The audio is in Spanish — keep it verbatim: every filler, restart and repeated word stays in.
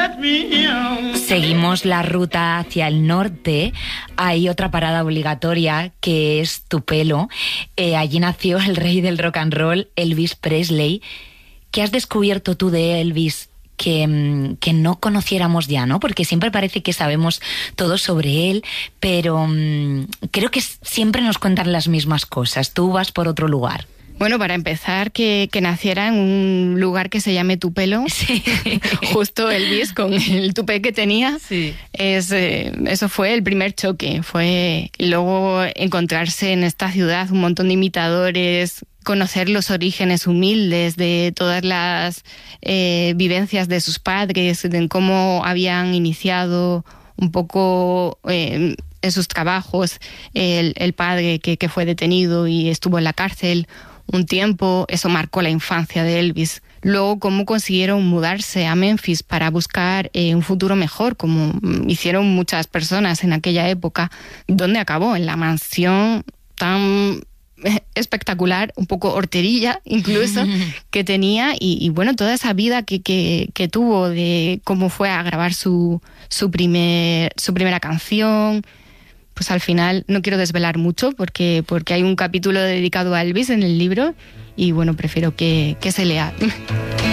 Seguimos la ruta hacia el norte. Hay otra parada obligatoria que es Tupelo. Eh, allí nació el rey del rock and roll, Elvis Presley. ¿Qué has descubierto tú de Elvis que, que no conociéramos ya, ¿no? Porque siempre parece que sabemos todo sobre él, pero um, creo que siempre nos cuentan las mismas cosas. Tú vas por otro lugar. Bueno, para empezar, que, que naciera en un lugar que se llame Tupelo, sí. Justo Elvis con el tupé que tenía, sí. es, eh, eso fue el primer choque. Fue luego encontrarse en esta ciudad un montón de imitadores, conocer los orígenes humildes de todas las eh, vivencias de sus padres, de cómo habían iniciado un poco eh, en sus trabajos el, el padre que, que fue detenido y estuvo en la cárcel un tiempo. Eso marcó la infancia de Elvis. Luego, cómo consiguieron mudarse a Memphis para buscar eh, un futuro mejor, como hicieron muchas personas en aquella época. ¿Dónde acabó? En la mansión tan espectacular, un poco horterilla incluso, que tenía, y, y bueno, toda esa vida que, que, que tuvo, de cómo fue a grabar su, su, primer, su primera canción. Pues al final no quiero desvelar mucho porque, porque hay un capítulo dedicado a Elvis en el libro y bueno, prefiero que, que se lea.